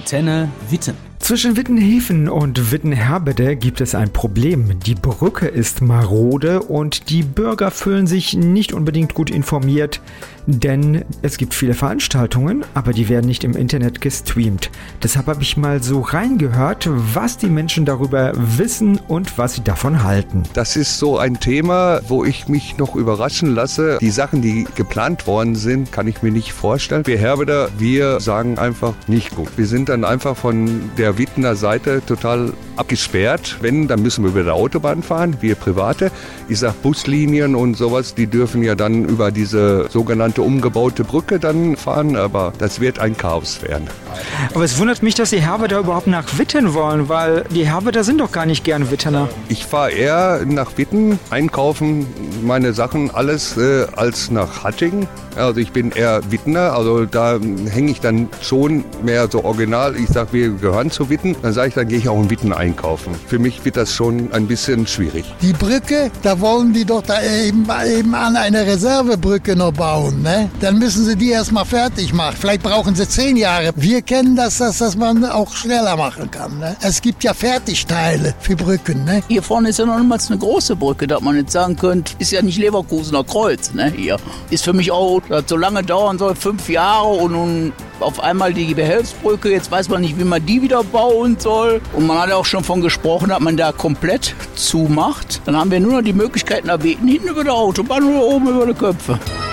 Antenne Witten. Zwischen Wittenhäfen und Wittenherbede gibt es ein Problem. Die Brücke ist marode und die Bürger fühlen sich nicht unbedingt gut informiert, denn es gibt viele Veranstaltungen, aber die werden nicht im Internet gestreamt. Deshalb habe ich mal so reingehört, was die Menschen darüber wissen und was sie davon halten. Das ist so ein Thema, wo ich mich noch überraschen lasse. Die Sachen, die geplant worden sind, kann ich mir nicht vorstellen. Wir Herbeder, wir sagen einfach nicht gut. Wir sind dann einfach von der Wittener Seite total abgesperrt. Wenn, dann müssen wir über der Autobahn fahren, wir Private. Ich sag Buslinien und sowas, die dürfen ja dann über diese sogenannte umgebaute Brücke dann fahren, aber das wird ein Chaos werden. Aber es wundert mich, dass die Herberder überhaupt nach Witten wollen, weil die Herberder sind doch gar nicht gern Wittener. Ich fahre eher nach Witten, einkaufen, meine Sachen, alles als nach Hattingen. Also ich bin eher Wittener, also da hänge ich dann schon mehr so original. Ich sage, wir gehören zu Witten, dann sage ich, dann gehe ich auch in Witten einkaufen. Für mich wird das schon ein bisschen schwierig. Die Brücke, da wollen die doch da eben an eine Reservebrücke noch bauen, ne? Dann müssen sie die erstmal fertig machen. Vielleicht brauchen sie 10 Jahre. Wir kennen das man auch schneller machen kann, ne? Es gibt ja Fertigteile für Brücken, ne? Hier vorne ist ja noch niemals eine große Brücke, dass man jetzt sagen könnte, ist ja nicht Leverkusener Kreuz, ne? Hier ist für mich auch, dass so lange dauern soll, 5 Jahre und nun auf einmal die Behelfsbrücke, jetzt weiß man nicht, wie man die wieder bauen soll. Und man hat ja auch schon von gesprochen, dass man da komplett zumacht. Dann haben wir nur noch die Möglichkeit nach Witten, hinten über der Autobahn oder oben über die Köpfe.